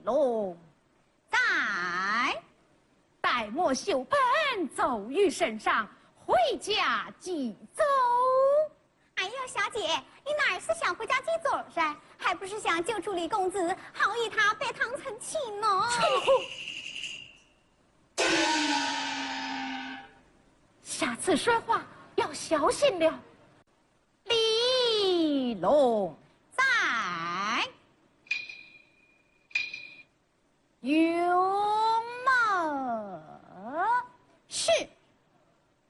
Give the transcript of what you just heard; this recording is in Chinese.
龙， 在。 待我绣本奏于圣上，回家祭奏。 哎呦，小姐，你哪是想回家祭奏噻？还不是想救出李公子，好与他拜堂成亲呢？ 下次说话要小心了。李龙在。 有。